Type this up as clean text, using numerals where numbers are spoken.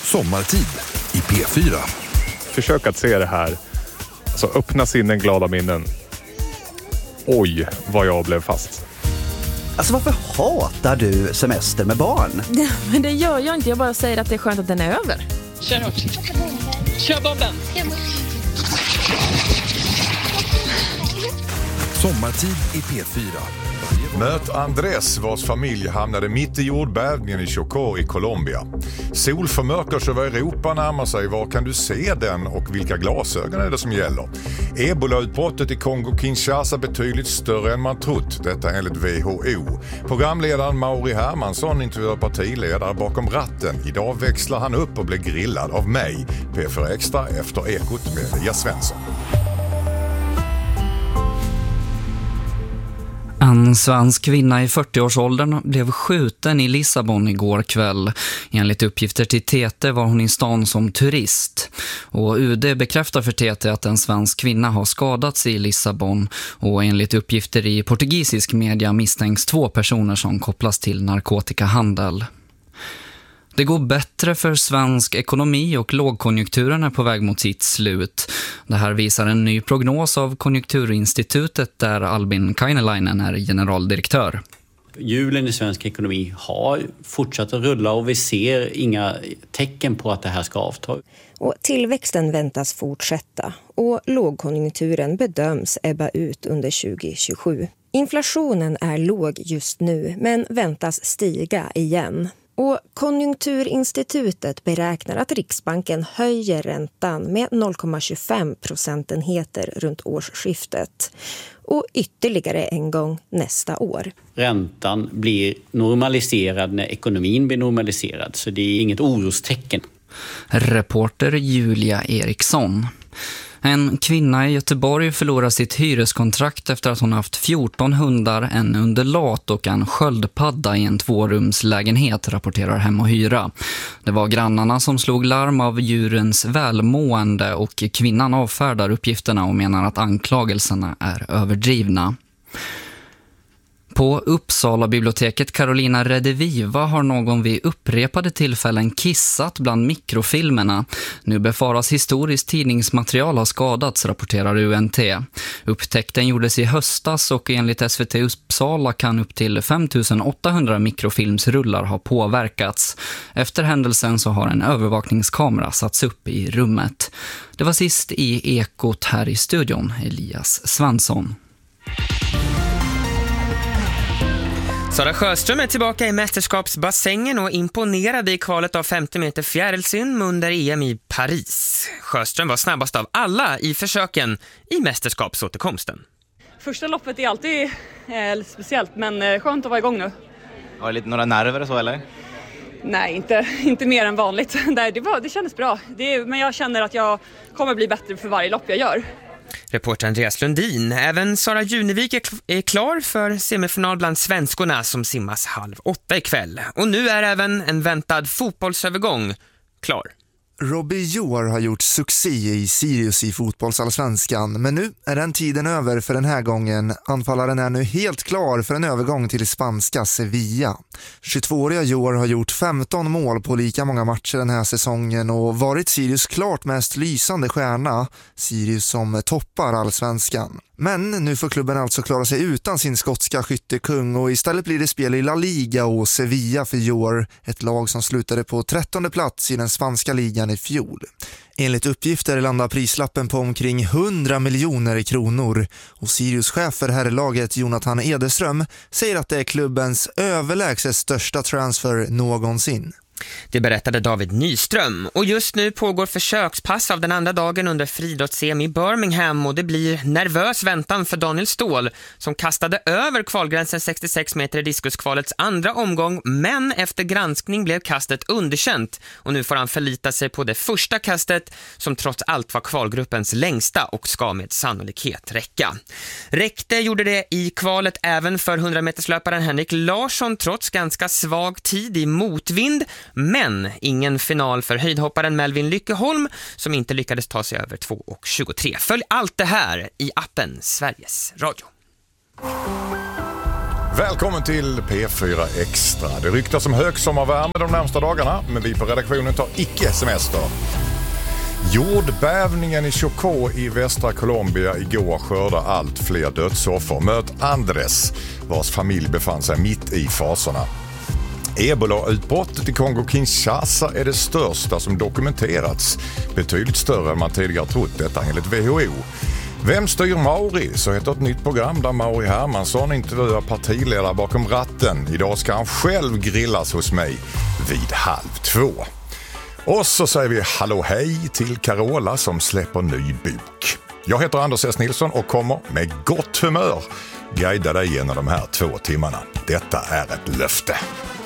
Sommartid i P4. Försök att se det här. Alltså öppna sinnen, glada minnen. Oj, vad jag blev fast. Alltså varför hatar du semester med barn? Ja, men det gör jag inte. Jag bara säger att det är skönt att den är över. Kör hårt. Kör bomben. Sommartid i P4. Möt Andrés, vars familj hamnade mitt i jordbävningen i Chocó i Colombia. Solförmörkelse över Europa närmar sig. Var kan du se den och vilka glasögon är det som gäller? Ebola-utbrottet i Kongo-Kinshasa betydligt större än man trott. Detta enligt WHO. Programledaren Mauri Hermansson intervjuar partiledare bakom ratten. Idag växlar han upp och blir grillad av mig. P4 Extra efter Ekot med Lia Svensson. En svensk kvinna i 40-årsåldern blev skjuten i Lissabon igår kväll. Enligt uppgifter till TT var hon i stan som turist. Och UD bekräftar för TT att en svensk kvinna har skadats i Lissabon. Och enligt uppgifter i portugisisk media misstänks 2 personer som kopplas till narkotikahandel. Det går bättre för svensk ekonomi och lågkonjunkturen är på väg mot sitt slut. Det här visar en ny prognos av Konjunkturinstitutet där Albin Kainelainen är generaldirektör. Hjulen i svensk ekonomi har fortsatt att rulla och vi ser inga tecken på att det här ska avta. Och tillväxten väntas fortsätta och lågkonjunkturen bedöms ebba ut under 2027. Inflationen är låg just nu men väntas stiga igen. Och Konjunkturinstitutet beräknar att Riksbanken höjer räntan med 0,25 procentenheter runt årsskiftet och ytterligare en gång nästa år. Räntan blir normaliserad när ekonomin blir normaliserad, så det är inget orostecken. Reporter Julia Eriksson. En kvinna i Göteborg förlorar sitt hyreskontrakt efter att hon haft 14 hundar, en undulat och en sköldpadda i en 2-rumslägenhet, rapporterar Hem och Hyra. Det var grannarna som slog larm av djurens välmående och kvinnan avfärdar uppgifterna och menar att anklagelserna är överdrivna. På Uppsala biblioteket Carolina Rediviva har någon vid upprepade tillfällen kissat bland mikrofilmerna. Nu befaras historiskt tidningsmaterial ha skadats, rapporterar UNT. Upptäckten gjordes i höstas och enligt SVT Uppsala kan upp till 5800 mikrofilmsrullar ha påverkats. Efter händelsen så har en övervakningskamera satts upp i rummet. Det var sist i Ekot här i studion, Elias Svensson. Sara Sjöström är tillbaka i mästerskapsbassängen och imponerade i kvalet av 50 meter fjärilsyn under EM i Paris. Sjöström var snabbast av alla i försöken i mästerskapsåterkomsten. Första loppet är alltid lite speciellt, men skönt att vara igång nu. Har du några nerver och så eller? Nej, inte mer än vanligt. Det kändes bra. Men jag känner att jag kommer bli bättre för varje lopp jag gör. Reporter Andreas Lundin. Även Sara Junevik är klar för semifinal bland svenskorna som simmas 7:30 ikväll. Och nu är även en väntad fotbollsövergång klar. Robbie Joar har gjort succé i Sirius i fotbollsallsvenskan, men nu är den tiden över för den här gången. Anfallaren är nu helt klar för en övergång till spanska Sevilla. 22-åriga Joar har gjort 15 mål på lika många matcher den här säsongen och varit Sirius klart mest lysande stjärna, Sirius som toppar allsvenskan. Men nu får klubben alltså klara sig utan sin skotska skyttekung och istället blir det spel i La Liga och Sevilla för Joar, ett lag som slutade på 13:e plats i den spanska ligan i fjol. Enligt uppgifter landar prislappen på omkring 100 miljoner kronor och Sirius chef för herrlaget Jonathan Ederström säger att det är klubbens överlägset största transfer någonsin. Det berättade David Nyström. Och just nu pågår försökspass av den andra dagen under friidrotts-EM i Birmingham och det blir nervös väntan för Daniel Ståhl som kastade över kvalgränsen 66 meter i diskuskvalets andra omgång, men efter granskning blev kastet underkänt och nu får han förlita sig på det första kastet som trots allt var kvalgruppens längsta och ska med sannolikhet räcka. Räckte gjorde det i kvalet även för 100-meterslöparen Henrik Larsson trots ganska svag tid i motvind. Men ingen final för höjdhopparen Melvin Lyckeholm som inte lyckades ta sig över 2:23. Följ allt det här i appen Sveriges Radio. Välkommen till P4 Extra. Det ryktas om högsommarvärme de närmsta dagarna, men vi på redaktionen tar icke semester. Jordbävningen i Chocó i västra Colombia igår skördar allt fler dödsoffer. Möt Andres, vars familj befann sig mitt i faserna. Ebola-utbrottet i Kongo-Kinshasa är det största som dokumenterats. Betydligt större än man tidigare trott, detta enligt WHO. Vem styr Mauri? Så heter ett nytt program där Mauri Hermansson intervjuar partiledare bakom ratten. Idag ska han själv grillas hos mig vid 1:30. Och så säger vi hallå hej till Carola som släpper ny bok. Jag heter Anders S. Nilsson och kommer med gott humör guida dig genom de här 2 timmarna. Detta är ett löfte.